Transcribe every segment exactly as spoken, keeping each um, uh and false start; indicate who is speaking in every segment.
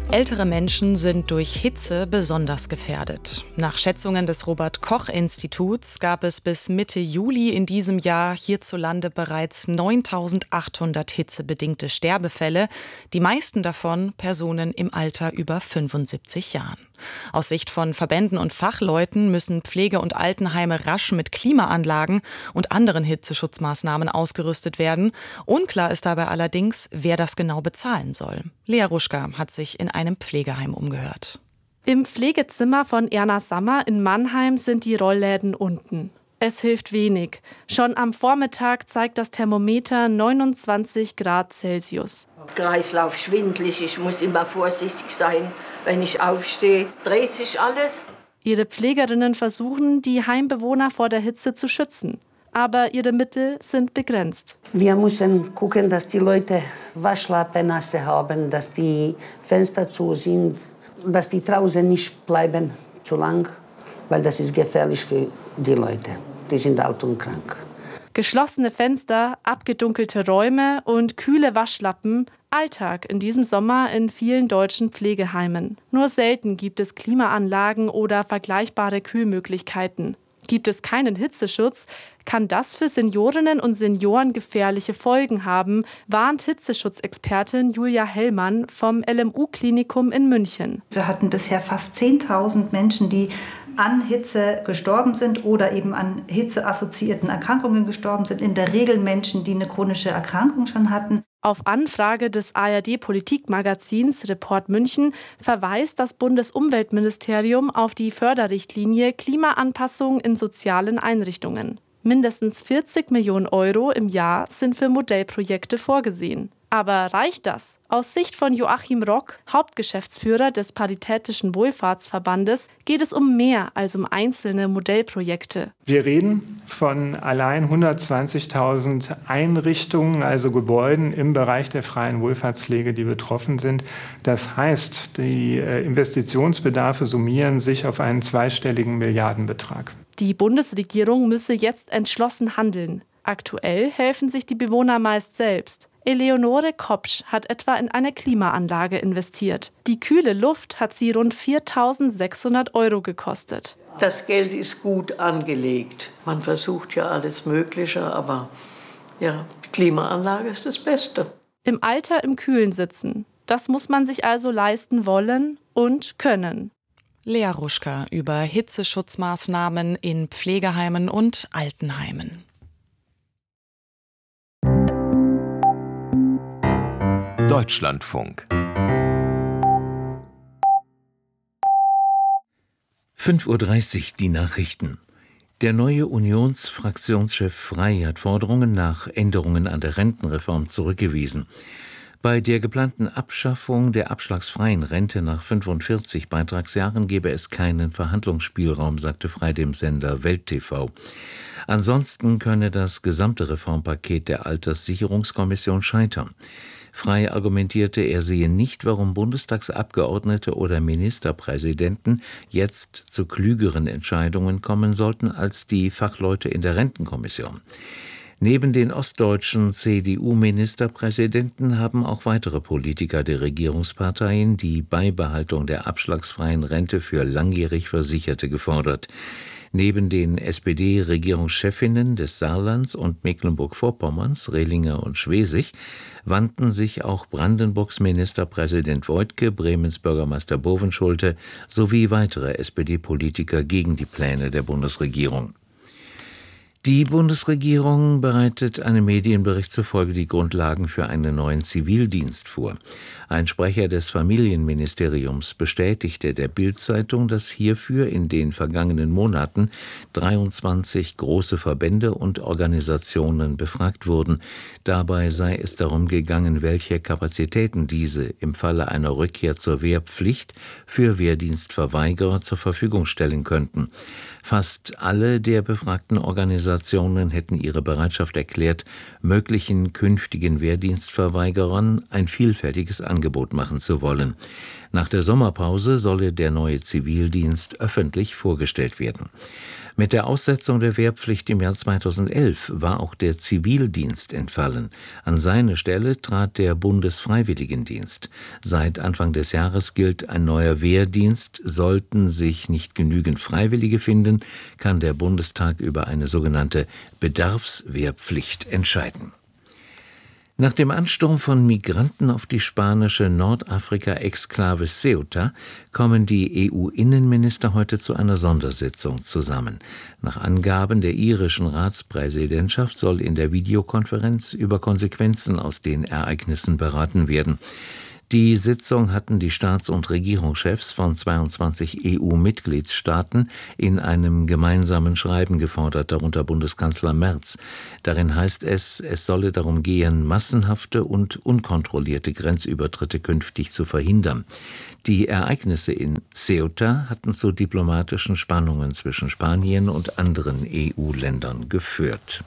Speaker 1: Ältere Menschen sind durch Hitze besonders gefährdet. Nach Schätzungen des Robert-Koch-Instituts gab es bis Mitte Juli in diesem Jahr hierzulande bereits neuntausendachthundert hitzebedingte Sterbefälle, die meisten davon Personen im Alter über fünfundsiebzig Jahren. Aus Sicht von Verbänden und Fachleuten müssen Pflege- und Altenheime rasch mit Klimaanlagen und anderen Hitzeschutzmaßnahmen ausgerüstet werden. Unklar ist dabei allerdings, wer das genau bezahlen soll. Lea Ruschka hat sich in einem Pflegeheim umgehört.
Speaker 2: Im Pflegezimmer von Erna Sammer in Mannheim sind die Rollläden unten. Es hilft wenig. Schon am Vormittag zeigt das Thermometer neunundzwanzig Grad Celsius.
Speaker 3: Kreislauf schwindelig, ich muss immer vorsichtig sein, wenn ich aufstehe. Dreht sich alles.
Speaker 2: Ihre Pflegerinnen versuchen, die Heimbewohner vor der Hitze zu schützen. Aber ihre Mittel sind begrenzt.
Speaker 4: Wir müssen gucken, dass die Leute Waschlappen nasse haben, dass die Fenster zu sind, dass die draußen nicht bleiben zu lang, weil das ist gefährlich für die Leute. Die sind alt und krank.
Speaker 2: Geschlossene Fenster, abgedunkelte Räume und kühle Waschlappen. Alltag in diesem Sommer in vielen deutschen Pflegeheimen. Nur selten gibt es Klimaanlagen oder vergleichbare Kühlmöglichkeiten. Gibt es keinen Hitzeschutz, kann das für Seniorinnen und Senioren gefährliche Folgen haben, warnt Hitzeschutzexpertin Julia Hellmann vom L M U-Klinikum in München.
Speaker 5: Wir hatten bisher fast zehntausend Menschen, die an Hitze gestorben sind oder eben an hitzeassoziierten Erkrankungen gestorben sind. In der Regel Menschen, die eine chronische Erkrankung schon hatten.
Speaker 2: Auf Anfrage des A R D-Politikmagazins Report München verweist das Bundesumweltministerium auf die Förderrichtlinie Klimaanpassung in sozialen Einrichtungen. Mindestens vierzig Millionen Euro im Jahr sind für Modellprojekte vorgesehen. Aber reicht das? Aus Sicht von Joachim Rock, Hauptgeschäftsführer des Paritätischen Wohlfahrtsverbandes, geht es um mehr als um einzelne Modellprojekte.
Speaker 6: Wir reden von allein hundertzwanzigtausend Einrichtungen, also Gebäuden im Bereich der freien Wohlfahrtspflege, die betroffen sind. Das heißt, die Investitionsbedarfe summieren sich auf einen zweistelligen Milliardenbetrag.
Speaker 2: Die Bundesregierung müsse jetzt entschlossen handeln. Aktuell helfen sich die Bewohner meist selbst. Eleonore Kopsch hat etwa in eine Klimaanlage investiert. Die kühle Luft hat sie rund viertausendsechshundert Euro gekostet.
Speaker 7: Das Geld ist gut angelegt. Man versucht ja alles Mögliche, aber ja, die Klimaanlage ist das Beste.
Speaker 2: Im Alter im Kühlen sitzen. Das muss man sich also leisten wollen und können.
Speaker 1: Lea Ruschka über Hitzeschutzmaßnahmen in Pflegeheimen und Altenheimen.
Speaker 8: Deutschlandfunk.
Speaker 9: fünf Uhr dreißig die Nachrichten. Der neue Unionsfraktionschef Frey hat Forderungen nach Änderungen an der Rentenreform zurückgewiesen. Bei der geplanten Abschaffung der abschlagsfreien Rente nach fünfundvierzig Beitragsjahren gebe es keinen Verhandlungsspielraum, sagte Frey dem Sender Welt T V. Ansonsten könne das gesamte Reformpaket der Alterssicherungskommission scheitern. Frey argumentierte, er sehe nicht, warum Bundestagsabgeordnete oder Ministerpräsidenten jetzt zu klügeren Entscheidungen kommen sollten als die Fachleute in der Rentenkommission. Neben den ostdeutschen C D U-Ministerpräsidenten haben auch weitere Politiker der Regierungsparteien die Beibehaltung der abschlagsfreien Rente für langjährig Versicherte gefordert. Neben den S P D-Regierungschefinnen des Saarlands und Mecklenburg-Vorpommerns, Rehlinger und Schwesig, wandten sich auch Brandenburgs Ministerpräsident Woidke, Bremens Bürgermeister Bovenschulte sowie weitere S P D-Politiker gegen die Pläne der Bundesregierung. Die Bundesregierung bereitet einem Medienbericht zufolge die Grundlagen für einen neuen Zivildienst vor. Ein Sprecher des Familienministeriums bestätigte der Bild-Zeitung, dass hierfür in den vergangenen Monaten dreiundzwanzig große Verbände und Organisationen befragt wurden. Dabei sei es darum gegangen, welche Kapazitäten diese im Falle einer Rückkehr zur Wehrpflicht für Wehrdienstverweigerer zur Verfügung stellen könnten. Fast alle der befragten Organisationen hätten ihre Bereitschaft erklärt, möglichen künftigen Wehrdienstverweigerern ein vielfältiges Angebot machen zu wollen. Nach der Sommerpause solle der neue Zivildienst öffentlich vorgestellt werden. Mit der Aussetzung der Wehrpflicht im Jahr zweitausendelf war auch der Zivildienst entfallen. An seine Stelle trat der Bundesfreiwilligendienst. Seit Anfang des Jahres gilt ein neuer Wehrdienst. Sollten sich nicht genügend Freiwillige finden, kann der Bundestag über eine sogenannte Bedarfswehrpflicht entscheiden. Nach dem Ansturm von Migranten auf die spanische Nordafrika-Exklave Ceuta kommen die E U-Innenminister heute zu einer Sondersitzung zusammen. Nach Angaben der irischen Ratspräsidentschaft soll in der Videokonferenz über Konsequenzen aus den Ereignissen beraten werden. Die Sitzung hatten die Staats- und Regierungschefs von zweiundzwanzig E U-Mitgliedstaaten in einem gemeinsamen Schreiben gefordert, darunter Bundeskanzler Merz. Darin heißt es, es solle darum gehen, massenhafte und unkontrollierte Grenzübertritte künftig zu verhindern. Die Ereignisse in Ceuta hatten zu diplomatischen Spannungen zwischen Spanien und anderen E U-Ländern geführt.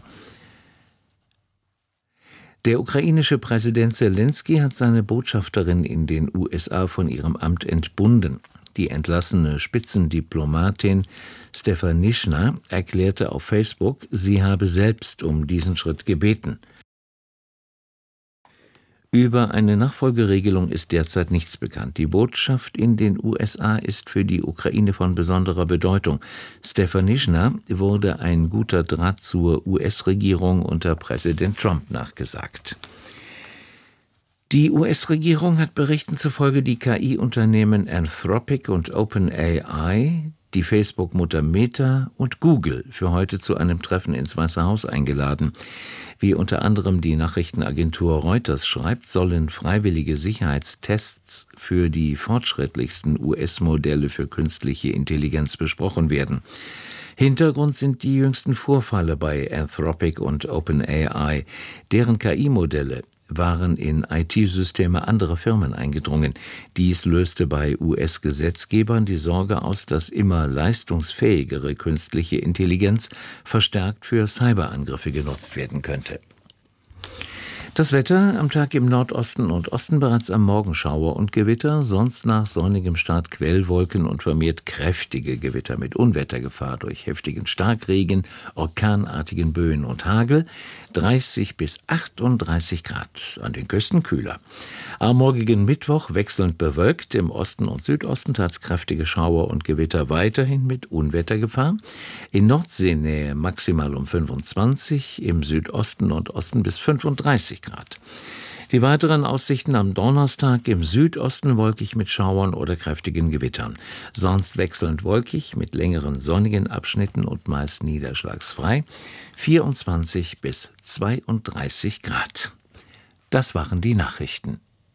Speaker 9: Der ukrainische Präsident Selenskyj hat seine Botschafterin in den U S A von ihrem Amt entbunden. Die entlassene Spitzendiplomatin Stefanischna erklärte auf Facebook, sie habe selbst um diesen Schritt gebeten. Über eine Nachfolgeregelung ist derzeit nichts bekannt. Die Botschaft in den U S A ist für die Ukraine von besonderer Bedeutung. Stefanischna wurde ein guter Draht zur U S-Regierung unter Präsident Trump nachgesagt. Die U S-Regierung hat Berichten zufolge die K I-Unternehmen Anthropic und OpenAI, die Facebook-Mutter Meta und Google für heute zu einem Treffen ins Weiße Haus eingeladen. Wie unter anderem die Nachrichtenagentur Reuters schreibt, sollen freiwillige Sicherheitstests für die fortschrittlichsten U S-Modelle für künstliche Intelligenz besprochen werden. Hintergrund sind die jüngsten Vorfälle bei Anthropic und OpenAI. Deren K I-Modelle waren in I T-Systeme anderer Firmen eingedrungen. Dies löste bei U S-Gesetzgebern die Sorge aus, dass immer leistungsfähigere künstliche Intelligenz verstärkt für Cyberangriffe genutzt werden könnte. Das Wetter: am Tag im Nordosten und Osten bereits am Morgen Schauer und Gewitter, sonst nach sonnigem Start Quellwolken und vermehrt kräftige Gewitter mit Unwettergefahr durch heftigen Starkregen, orkanartigen Böen und Hagel, dreißig bis achtunddreißig Grad, an den Küsten kühler. Am morgigen Mittwoch wechselnd bewölkt, im Osten und Südosten teils kräftige Schauer und Gewitter, weiterhin mit Unwettergefahr. In Nordseenähe maximal um fünfundzwanzig, im Südosten und Osten bis fünfunddreißig Grad. Die weiteren Aussichten: am Donnerstag im Südosten wolkig mit Schauern oder kräftigen Gewittern. Sonst wechselnd wolkig mit längeren sonnigen Abschnitten und meist niederschlagsfrei. vierundzwanzig bis zweiunddreißig Grad. Das waren die Nachrichten.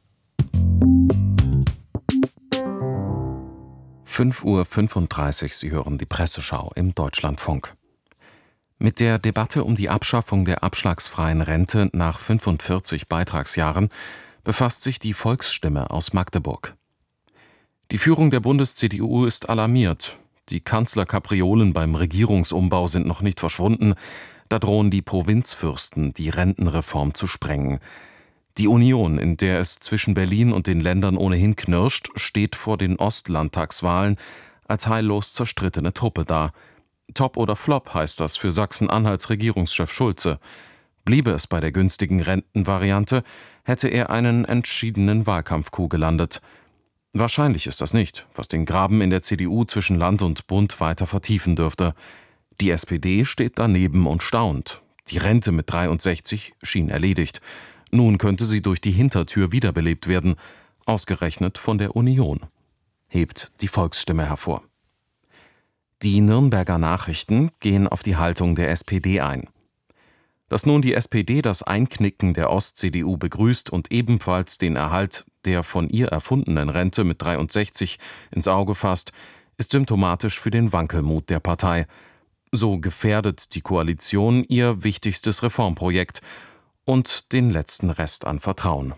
Speaker 10: fünf Uhr fünfunddreißig, Sie hören die Presseschau im Deutschlandfunk. Mit der Debatte um die Abschaffung der abschlagsfreien Rente nach fünfundvierzig Beitragsjahren befasst sich die Volksstimme aus Magdeburg. Die Führung der Bundes-C D U ist alarmiert. Die Kanzlerkapriolen beim Regierungsumbau sind noch nicht verschwunden. Da drohen die Provinzfürsten, die Rentenreform zu sprengen. Die Union, in der es zwischen Berlin und den Ländern ohnehin knirscht, steht vor den Ostlandtagswahlen als heillos zerstrittene Truppe da. Top oder Flop heißt das für Sachsen-Anhalts Regierungschef Schulze. Bliebe es bei der günstigen Rentenvariante, hätte er einen entschiedenen Wahlkampfcoup gelandet. Wahrscheinlich ist das nicht, was den Graben in der C D U zwischen Land und Bund weiter vertiefen dürfte. Die S P D steht daneben und staunt. Die Rente mit dreiundsechzig schien erledigt. Nun könnte sie durch die Hintertür wiederbelebt werden, ausgerechnet von der Union. Hebt die Volksstimme hervor. Die Nürnberger Nachrichten gehen auf die Haltung der S P D ein. Dass nun die S P D das Einknicken der Ost-C D U begrüßt und ebenfalls den Erhalt der von ihr erfundenen Rente mit dreiundsechzig ins Auge fasst, ist symptomatisch für den Wankelmut der Partei. So gefährdet die Koalition ihr wichtigstes Reformprojekt und den letzten Rest an Vertrauen.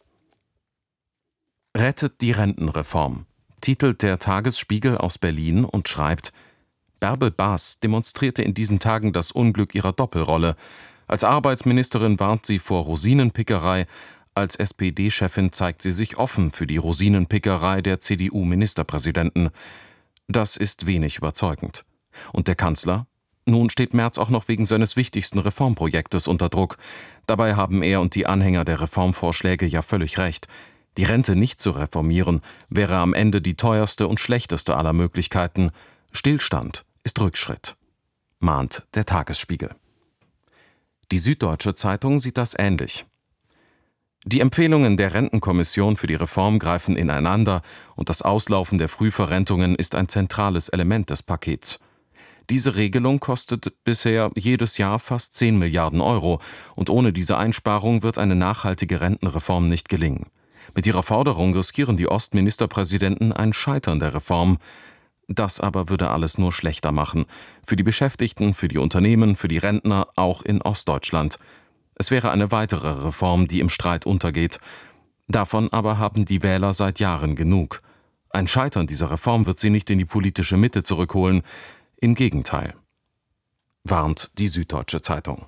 Speaker 10: Rettet die Rentenreform, titelt der Tagesspiegel aus Berlin und schreibt: Bärbel Baas demonstrierte in diesen Tagen das Unglück ihrer Doppelrolle. Als Arbeitsministerin warnt sie vor Rosinenpickerei, als S P D-Chefin zeigt sie sich offen für die Rosinenpickerei der C D U-Ministerpräsidenten. Das ist wenig überzeugend. Und der Kanzler? Nun steht Merz auch noch wegen seines wichtigsten Reformprojektes unter Druck. Dabei haben er und die Anhänger der Reformvorschläge ja völlig recht. Die Rente nicht zu reformieren, wäre am Ende die teuerste und schlechteste aller Möglichkeiten. Stillstand ist Rückschritt, mahnt der Tagesspiegel. Die Süddeutsche Zeitung sieht das ähnlich. Die Empfehlungen der Rentenkommission für die Reform greifen ineinander und das Auslaufen der Frühverrentungen ist ein zentrales Element des Pakets. Diese Regelung kostet bisher jedes Jahr fast zehn Milliarden Euro und ohne diese Einsparung wird eine nachhaltige Rentenreform nicht gelingen. Mit ihrer Forderung riskieren die Ostministerpräsidenten ein Scheitern der Reform. Das aber würde alles nur schlechter machen. Für die Beschäftigten, für die Unternehmen, für die Rentner, auch in Ostdeutschland. Es wäre eine weitere Reform, die im Streit untergeht. Davon aber haben die Wähler seit Jahren genug. Ein Scheitern dieser Reform wird sie nicht in die politische Mitte zurückholen. Im Gegenteil, warnt die Süddeutsche Zeitung.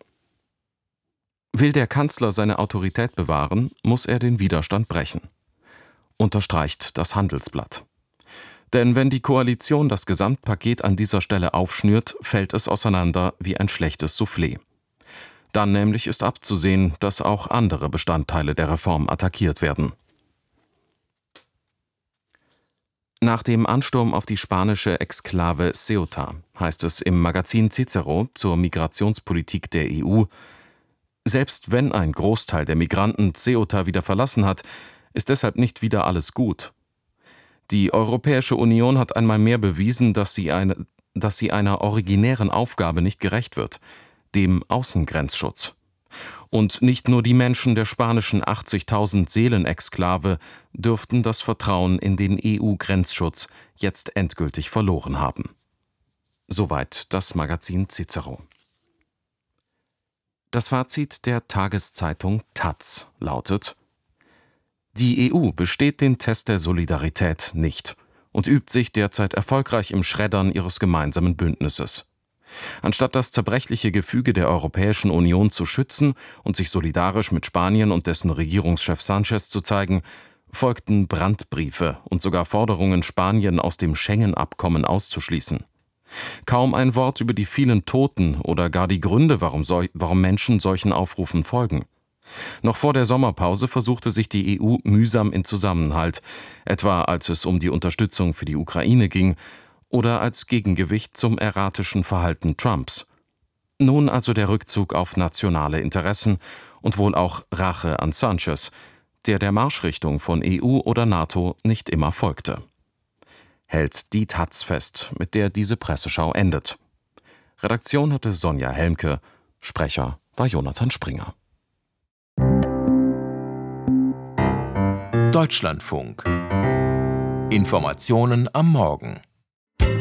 Speaker 10: Will der Kanzler seine Autorität bewahren, muss er den Widerstand brechen, unterstreicht das Handelsblatt. Denn wenn die Koalition das Gesamtpaket an dieser Stelle aufschnürt, fällt es auseinander wie ein schlechtes Soufflé. Dann nämlich ist abzusehen, dass auch andere Bestandteile der Reform attackiert werden. Nach dem Ansturm auf die spanische Exklave Ceuta heißt es im Magazin Cicero zur Migrationspolitik der E U: Selbst wenn ein Großteil der Migranten Ceuta wieder verlassen hat, ist deshalb nicht wieder alles gut. Die Europäische Union hat einmal mehr bewiesen, dass sie, eine, dass sie einer originären Aufgabe nicht gerecht wird, dem Außengrenzschutz. Und nicht nur die Menschen der spanischen achtzigtausend Seelenexklave dürften das Vertrauen in den E U-Grenzschutz jetzt endgültig verloren haben. Soweit das Magazin Cicero. Das Fazit der Tageszeitung Taz lautet: Die E U besteht den Test der Solidarität nicht und übt sich derzeit erfolgreich im Schreddern ihres gemeinsamen Bündnisses. Anstatt das zerbrechliche Gefüge der Europäischen Union zu schützen und sich solidarisch mit Spanien und dessen Regierungschef Sánchez zu zeigen, folgten Brandbriefe und sogar Forderungen, Spanien aus dem Schengen-Abkommen auszuschließen. Kaum ein Wort über die vielen Toten oder gar die Gründe, warum, so, warum Menschen solchen Aufrufen folgen. Noch vor der Sommerpause versuchte sich die E U mühsam in Zusammenhalt, etwa als es um die Unterstützung für die Ukraine ging oder als Gegengewicht zum erratischen Verhalten Trumps. Nun also der Rückzug auf nationale Interessen und wohl auch Rache an Sánchez, der der Marschrichtung von E U oder NATO nicht immer folgte. Hält die Taz fest, mit der diese Presseschau endet. Redaktion hatte Sonja Helmke, Sprecher war Jonathan Springer.
Speaker 8: Deutschlandfunk. Informationen am Morgen.